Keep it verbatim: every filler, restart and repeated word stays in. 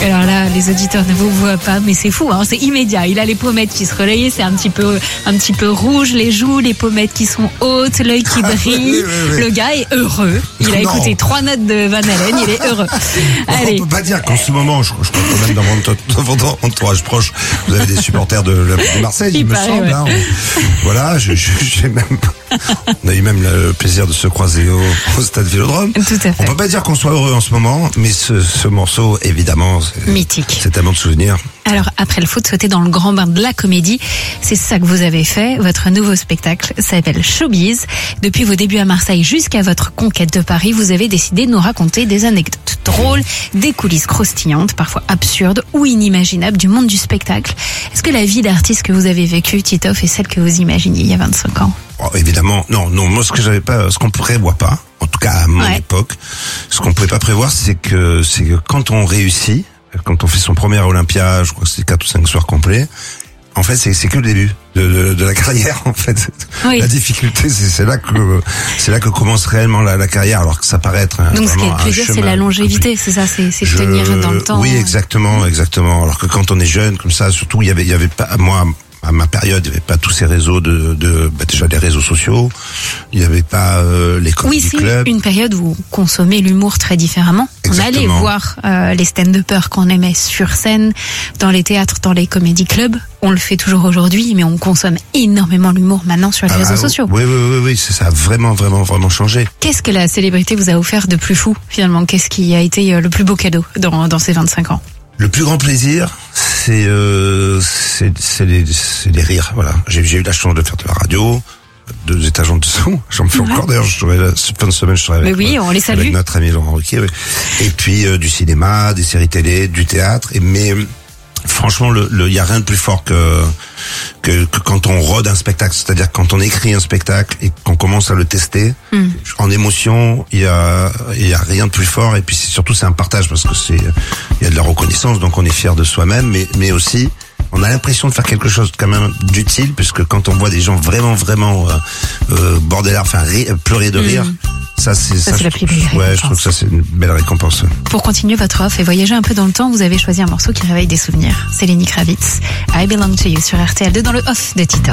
Alors là, les auditeurs ne vous voient pas, mais c'est fou, hein, c'est immédiat. Il a les pommettes qui se relayent, c'est un petit peu, un petit peu rouge, les joues, les pommettes qui sont hautes, l'œil qui brille. Oui, oui, oui. Le gars est heureux. Il a non. écouté trois notes de Van Halen, il est heureux. Allez. On peut pas dire qu'en ce moment, je, je crois que même dans mon, dans mon entourage proche, vous avez des supporters de, de Marseille, il, il me paraît, semble. Ouais. Hein, on, voilà, je, je, j'ai même, on a eu même le plaisir de se croiser au, au stade Vélodrome. Tout à fait. On peut pas dire qu'on soit heureux en ce moment, mais ce, ce morceau, évidemment, c'est mythique. C'est tellement de souvenirs. Alors, après le foot, sauter dans le grand bain de la comédie, c'est ça que vous avez fait. Votre nouveau spectacle s'appelle Showbiz. Depuis vos débuts à Marseille jusqu'à votre conquête de Paris, vous avez décidé de nous raconter des anecdotes drôles, des coulisses croustillantes, parfois absurdes ou inimaginables du monde du spectacle. Est-ce que la vie d'artiste que vous avez vécue, Titoff, est celle que vous imaginiez il y a vingt-cinq ans? Oh, évidemment, non, non. Moi, ce que j'avais pas, ce qu'on prévoit pas, en tout cas à mon ouais. époque, ce qu'on pouvait pas prévoir, c'est que, c'est que quand on réussit, quand on fait son premier Olympia, je crois que c'est quatre ou cinq soirs complets, en fait, c'est, c'est que le début de, de, de la carrière, en fait. Oui. La difficulté, c'est, c'est là que, c'est là que commence réellement la, la carrière, alors que ça paraît être un, donc, ce qui est le plus dur, c'est la longévité, c'est ça, c'est, c'est je, tenir dans le temps. Oui, exactement, exactement. Alors que quand on est jeune, comme ça, surtout, il y avait, il y avait pas, moi, à ma période, il n'y avait pas tous ces réseaux de, de bah déjà les réseaux sociaux, il n'y avait pas euh, les comedy clubs. Oui, c'est une période où vous consommez l'humour très différemment. Exactement. On allait voir euh, les stand-uppers qu'on aimait sur scène, dans les théâtres, dans les comedy clubs. On le fait toujours aujourd'hui, mais on consomme énormément l'humour maintenant sur les ah, réseaux sociaux. Oui, oui, oui, oui, c'est ça a vraiment, vraiment, vraiment changé. Qu'est-ce que la célébrité vous a offert de plus fou, finalement? Qu'est-ce qui a été le plus beau cadeau dans, dans ces vingt-cinq ans? Le plus grand plaisir, c'est euh, c'est c'est les c'est les rires. Voilà, j'ai j'ai eu la chance de faire de la radio, deux étages en dessous. J'en fais ouais. encore d'ailleurs. Je serai la fin de semaine, je serai avec, oui, on les salue. Avec notre ami Laurent Ruquier. Oui. Et puis euh, du cinéma, des séries télé, du théâtre. Et mais franchement, le il y a rien de plus fort que, que que quand on rôde un spectacle, c'est-à-dire quand on écrit un spectacle et qu'on commence à le tester mm. en émotion, il y a il y a rien de plus fort. Et puis c'est, surtout c'est un partage parce que c'est il y a de la reconnaissance, donc on est fier de soi-même, mais mais aussi on a l'impression de faire quelque chose quand même d'utile, puisque quand on voit des gens vraiment vraiment euh, euh, border, enfin rire, pleurer de rire. Mm. Ça, c'est, ça, ça, c'est je, la plus belle récompense. Ouais, je trouve que ça, c'est une belle récompense. Pour continuer votre offre et voyager un peu dans le temps, vous avez choisi un morceau qui réveille des souvenirs. C'est Lenny Kravitz. I Belong to You sur R T L deux dans le off de Titoff.